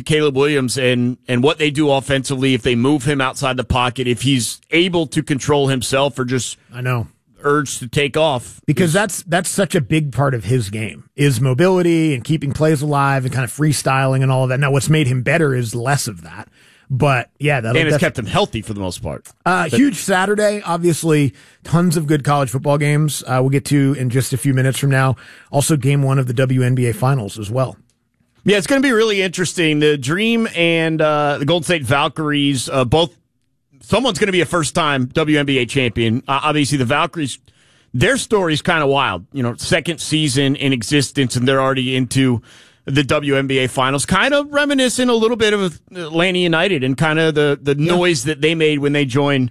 Caleb Williams and what they do offensively, if they move him outside the pocket, if he's able to control himself or just urge to take off. Because that's such a big part of his game, is mobility and keeping plays alive and kind of freestyling and all of that. Now, what's made him better is less of that. But, yeah. And it's kept him healthy for the most part. Huge Saturday. Obviously, tons of good college football games we'll get to in just a few minutes from now. Also, game one of the WNBA Finals as well. Yeah, it's going to be really interesting. The Dream and the Golden State Valkyries, both, someone's going to be a first-time WNBA champion. Obviously, the Valkyries, their story's kind of wild. Second season in existence, and they're already into the WNBA Finals, kind of reminiscent a little bit of Atlanta United and kind of the noise that they made when they joined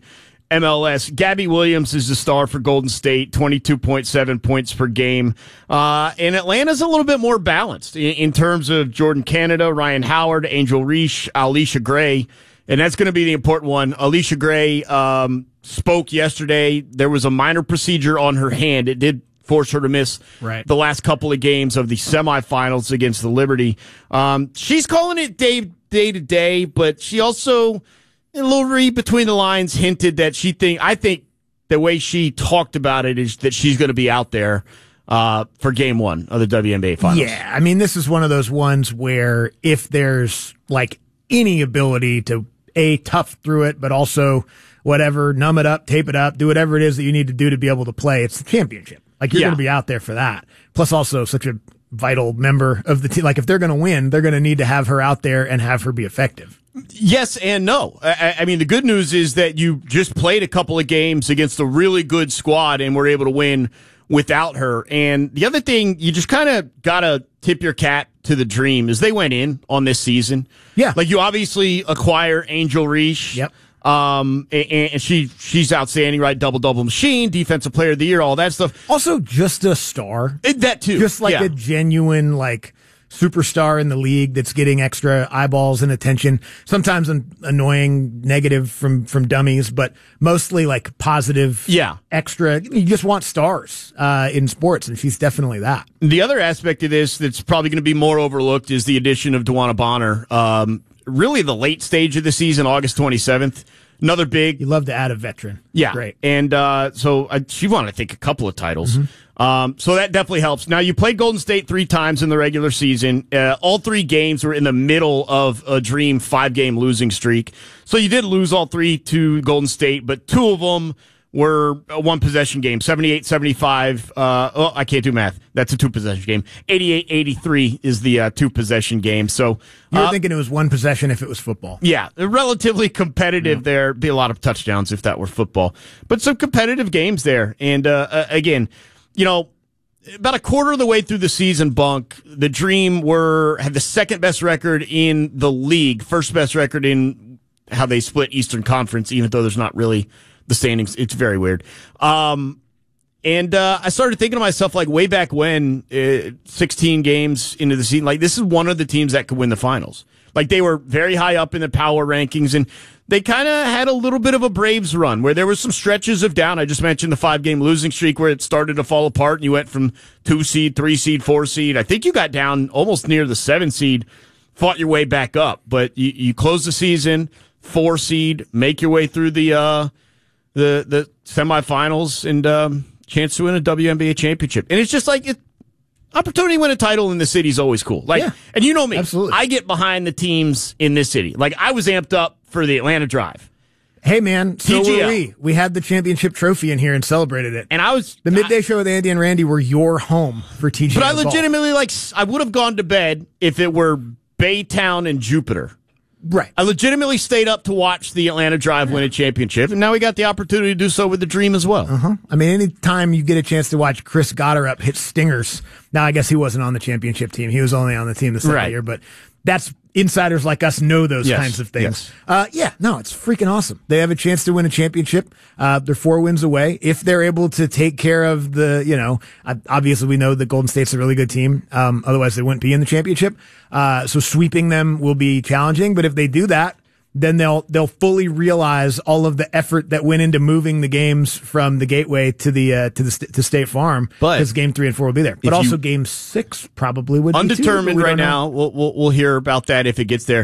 MLS. Gabby Williams is the star for Golden State, 22.7 points per game. And Atlanta's a little bit more balanced in terms of Jordan Canada, Ryan Howard, Angel Reese, Alicia Gray. And that's going to be the important one. Alicia Gray spoke yesterday. There was a minor procedure on her hand. It did force her to miss the last couple of games of the semifinals against the Liberty. She's calling it day to day, but she also, a little read between the lines, hinted that I think the way she talked about it is that she's going to be out there for game one of the WNBA Finals. Yeah, I mean, this is one of those ones where if there's like any ability to tough through it, but also whatever, numb it up, tape it up, do whatever it is that you need to do to be able to play, it's the championship. Like, you're going to be out there for that. Plus, also such a vital member of the team. Like, if they're going to win, they're going to need to have her out there and have her be effective. Yes and no. I mean, the good news is that you just played a couple of games against a really good squad and were able to win without her. And the other thing, you just kind of got to tip your cap to the Dream, is they went in on this season. Yeah. Like, you obviously acquire Angel Reese. Yep. And she's outstanding, right? Double machine, defensive player of the year, all that stuff. Also, just a star. That too. Just like a genuine, like, superstar in the league that's getting extra eyeballs and attention. Sometimes annoying, negative from dummies, but mostly like positive. Yeah. Extra. You just want stars in sports, and she's definitely that. The other aspect of this that's probably going to be more overlooked is the addition of DeWanna Bonner. Really the late stage of the season, August 27th. Another big. You love to add a veteran. Yeah. Great. And so she won, I think, a couple of titles. Mm-hmm. So that definitely helps. Now, you played Golden State 3 times in the regular season. All 3 games were in the middle of a Dream 5-game losing streak. So you did lose all 3 to Golden State, but 2 of them were a one-possession game, 78-75. I can't do math. That's a 2-possession game. 88-83 is the 2-possession game. So you were thinking it was one possession if it was football. Yeah, relatively competitive there. Be a lot of touchdowns if that were football. But some competitive games there. And again, about a quarter of the way through the season, Bunk, the Dream had the second best record in the league, first best record in how they split Eastern Conference, even though there's not really the standings. It's very weird. And I started thinking to myself, like, way back when, 16 games into the season, like, this is one of the teams that could win the finals. Like, they were very high up in the power rankings, and they kind of had a little bit of a Braves run where there was some stretches of down. I just mentioned the 5-game losing streak where it started to fall apart, and you went from 2 seed, 3 seed, 4 seed. I think you got down almost near the 7 seed, fought your way back up. But you close the season, 4 seed, make your way through the semifinals, and chance to win a WNBA championship. And it's just like, opportunity to win a title in the city is always cool. Like, yeah, and you know me, absolutely. I get behind the teams in this city. Like, I was amped up for the Atlanta Drive. Hey, man, so TGL. were we. We had the championship trophy in here and celebrated it. And the midday show with Andy and Randy were your home for TGL. But I legitimately, I would have gone to bed if it were Baytown and Jupiter. Right. I legitimately stayed up to watch the Atlanta Drive win a championship, and now we got the opportunity to do so with the Dream as well. Uh-huh. I mean, anytime you get a chance to watch Chris Gotterup hit stingers, now I guess he wasn't on the championship team. He was only on the team the second year, but that's insiders like us know those kinds of things. Yes. It's freaking awesome. They have a chance to win a championship. They're 4 wins away. If they're able to take care of obviously we know that Golden State's a really good team. Otherwise they wouldn't be in the championship. So sweeping them will be challenging, but if they do that, then they'll fully realize all of the effort that went into moving the games from the Gateway to State Farm. Because game 3 and 4 will be there, but also game 6 probably would be undetermined right now. We'll hear about that if it gets there.